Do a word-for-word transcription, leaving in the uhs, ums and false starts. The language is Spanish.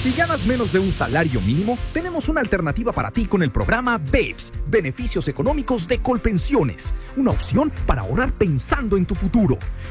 Si ganas menos de un salario mínimo, tenemos una alternativa para ti con el programa B E P S, Beneficios Económicos de Colpensiones, una opción para ahorrar pensando en tu futuro.